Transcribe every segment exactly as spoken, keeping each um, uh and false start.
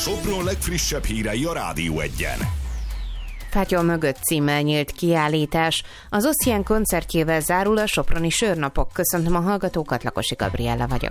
Sopron legfrissebb hírei a Rádió Egyen. Fátyol mögött címmel nyílt kiállítás. Az Ossian koncertjével zárul a soproni sörnapok. Köszöntöm a hallgatókat, Lakosi Gabriella vagyok.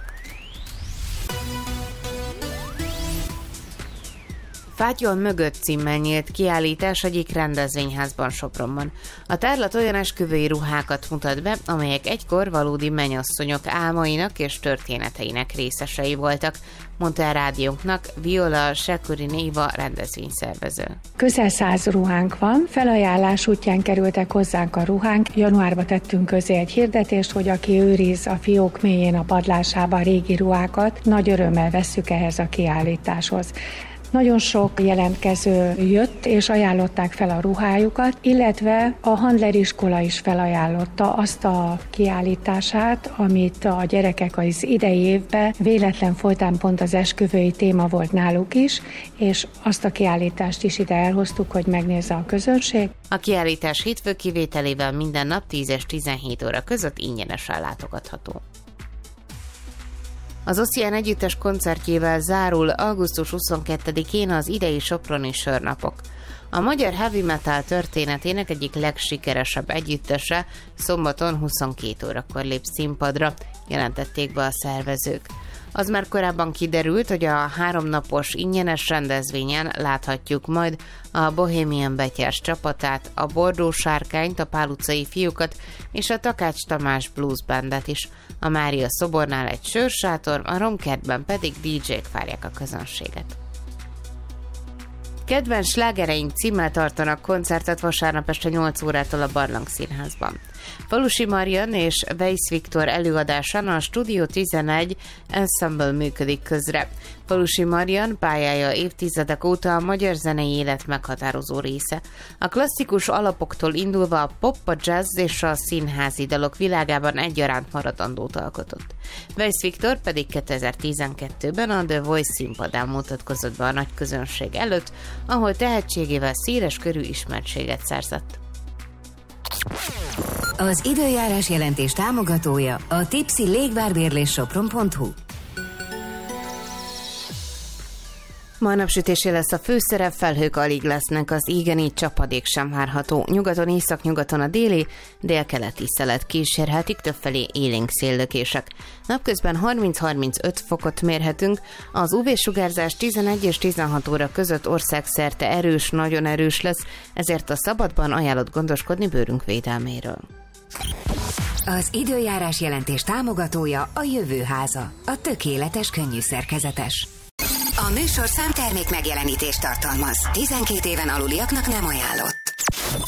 Fátyol mögött címmel nyílt kiállítás egyik rendezvényházban Sopronban. A tárlat olyan esküvői ruhákat mutat be, amelyek egykor valódi mennyasszonyok álmainak és történeteinek részesei voltak, mondta a rádiónknak Viola Sekurinéva rendezvényszervező. Közel száz ruhánk van, felajánlás útján kerültek hozzánk a ruhánk. Januárban tettünk közé egy hirdetést, hogy aki őriz a fiók mélyén a padlásában régi ruhákat, nagy örömmel vesszük ehhez a kiállításhoz. Nagyon sok jelentkező jött, és ajánlották fel a ruhájukat, illetve a Handler iskola is felajánlotta azt a kiállítását, amit a gyerekek az idei évben véletlen folytán pont az esküvői téma volt náluk is, és azt a kiállítást is ide elhoztuk, hogy megnézze a közönség. A kiállítás hétfő kivételével minden nap tíz és tizenhét óra között ingyenesen látogatható. Az Ossian együttes koncertjével zárul augusztus huszonkettedikén az idei soproni sörnapok. A magyar heavy metal történetének egyik legsikeresebb együttese szombaton huszonkét órakor lép színpadra, jelentették be a szervezők. Az már korábban kiderült, hogy a háromnapos ingyenes rendezvényen láthatjuk majd a Bohemian Betyás csapatát, a Bordó Sárkányt, a Pál utcai fiúkat és a Takács Tamás Blues Bandet is. A Mária szobornál egy sörsátor, a Romkertben pedig dé dzsék várják a közönséget. Kedvenc slágereink címmel tartanak koncertet vasárnap este nyolc órától a Barlang Színházban. Falusi Marian és Weiss Viktor előadásán a Studio tizenegy Ensemble működik közre. Falusi Marian pályája évtizedek óta a magyar zenei élet meghatározó része. A klasszikus alapoktól indulva a pop, a jazz és a színházi dalok világában egyaránt maradandót alkotott. Weiss Viktor pedig kétezer-tizenkettőben a The Voice színpadán mutatkozott be a nagy közönség előtt, ahol tehetségével széles körű ismertséget szerzett. Az időjárás jelentés támogatója a Tipsy légvárbérlés sopron pont hu. Ma napsütésé lesz a főszerep, felhők alig lesznek, az égen így csapadék sem várható. Nyugaton, északnyugaton a déli, délkeleti szelet kísérhetik, többfelé élénk széllökések. Napközben harminc-harmincöt fokot mérhetünk, az ú vé-sugárzás tizenegy és tizenhat óra között országszerte erős, nagyon erős lesz, ezért a szabadban ajánlott gondoskodni bőrünk védelméről. Az időjárás jelentés támogatója a Jövőháza, a tökéletes könnyű szerkezetes. A műsor számtermék megjelenítést tartalmaz. tizenkét éven aluliaknak nem ajánlott.